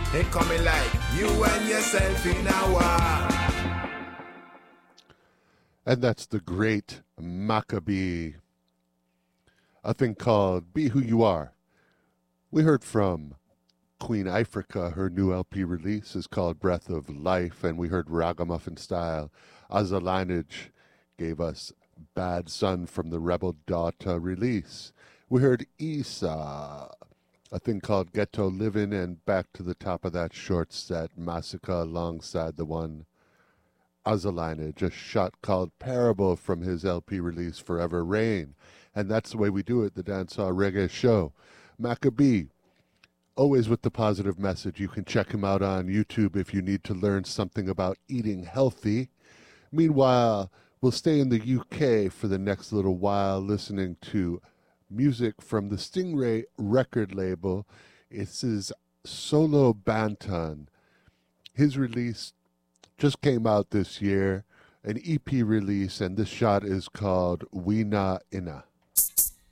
It coming like you and yourself in a war. And that's the great Maccabee. A thing called Be Who You Are. We heard from Queen Ifrica. Her new LP release is called Breath of Life, and we heard Ragamuffin Style. Azza Lineage gave us Bad Son from the Rebel Daughter release. We heard Isa, a thing called Ghetto Livin', and back to the top of that short set, Massacre alongside the one Azza Lineage, a shot called Parable from his LP release Forever Rain. And that's the way we do it, the Dancehall Reggae Show. Maccabee, always with the positive message. You can check him out on YouTube if you need to learn something about eating healthy. Meanwhile, we'll stay in the UK for the next little while listening to music from the Stingray record label. It's his Solo Banton. His release just came out this year, an EP release, and this shot is called We Na Inna.